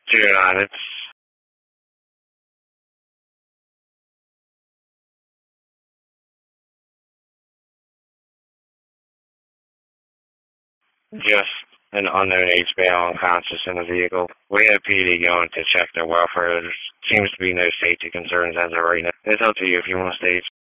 209, it's just an unknown age male unconscious in the vehicle. We have PD going to check their welfare. There seems to be no safety concerns as of right now. It's up to you if you want to stay